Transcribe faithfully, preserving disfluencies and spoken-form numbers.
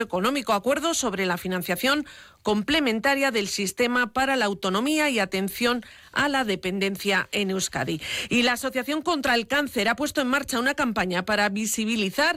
económico, acuerdo sobre la financiación complementaria del sistema para la autonomía y atención a la dependencia en Euskadi. Y la Asociación contra el Cáncer ha puesto en marcha una campaña para visibilizar